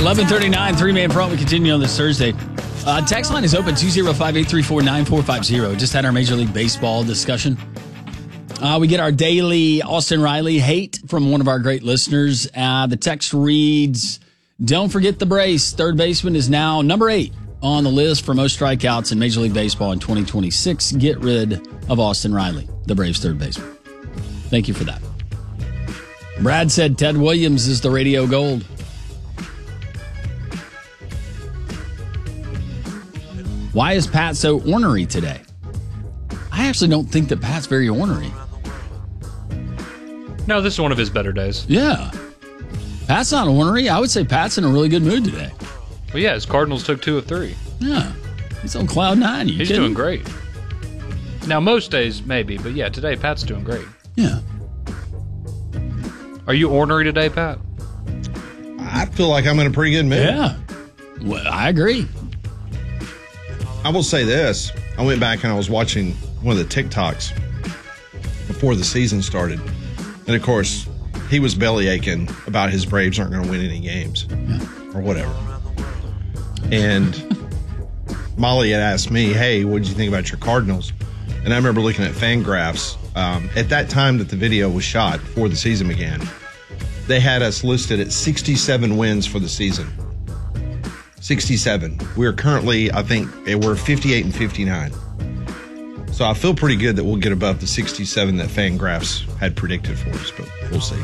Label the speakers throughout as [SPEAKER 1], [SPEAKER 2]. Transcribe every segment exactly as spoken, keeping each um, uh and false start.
[SPEAKER 1] eleven thirty-nine, three-man front. We continue on this Thursday. Uh, text line is open, two oh five, eight three four, nine four five oh. Just had our Major League Baseball discussion. Uh, we get our daily Austin Riley hate from one of our great listeners. Uh, the text reads, don't forget the brace. Third baseman is now number eight on the list for most strikeouts in Major League Baseball in twenty twenty-six. Get rid of Austin Riley, the Braves' third baseman. Thank you for that. Brad said Ted Williams is the radio gold. Why is Pat so ornery today? I actually don't think that Pat's very ornery.
[SPEAKER 2] No, this is one of his better days.
[SPEAKER 1] Yeah. Pat's not ornery. I would say Pat's in a really good mood today.
[SPEAKER 2] Well, yeah, his Cardinals took two of three.
[SPEAKER 1] Yeah. He's on cloud nine. You
[SPEAKER 2] He's
[SPEAKER 1] kidding?
[SPEAKER 2] doing great. Now, most days, maybe. But yeah, today, Pat's doing great.
[SPEAKER 1] Yeah.
[SPEAKER 2] Are you ornery today, Pat?
[SPEAKER 3] I feel like I'm in a pretty good mood.
[SPEAKER 1] Yeah. Well, I agree.
[SPEAKER 3] I will say this. I went back and I was watching one of the TikToks before the season started. And, of course, he was belly aching about his Braves aren't going to win any games
[SPEAKER 1] Yeah.
[SPEAKER 3] or whatever. And Molly had asked me, hey, what did you think about your Cardinals? And I remember looking at Fangraphs. Um, at that time that the video was shot before the season began, they had us listed at sixty-seven wins for the season. sixty-seven. We're currently, I think, we're fifty-eight and fifty-nine. So I feel pretty good that we'll get above the sixty-seven that Fangraphs had predicted for us, but we'll see.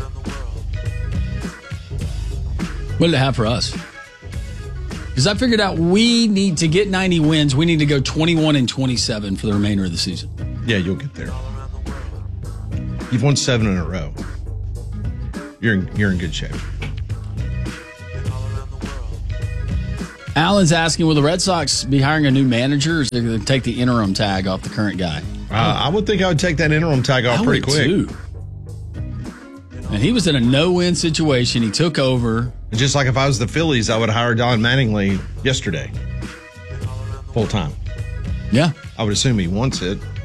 [SPEAKER 1] What did it have for us? Because I figured out we need to get ninety wins. We need to go twenty-one and twenty-seven for the remainder of the season.
[SPEAKER 3] Yeah, you'll get there. You've won seven in a row. You're in, you're in good shape.
[SPEAKER 1] Alan's asking, will the Red Sox be hiring a new manager, or is they going to take the interim tag off the current guy?
[SPEAKER 3] Uh, I would think I would take that interim tag off
[SPEAKER 1] I
[SPEAKER 3] pretty
[SPEAKER 1] would
[SPEAKER 3] quick.
[SPEAKER 1] Too. And he was in a no-win situation. He took over.
[SPEAKER 3] Just like if I was the Phillies, I would hire Don Mattingly yesterday. Full time.
[SPEAKER 1] Yeah.
[SPEAKER 3] I would assume he wants it.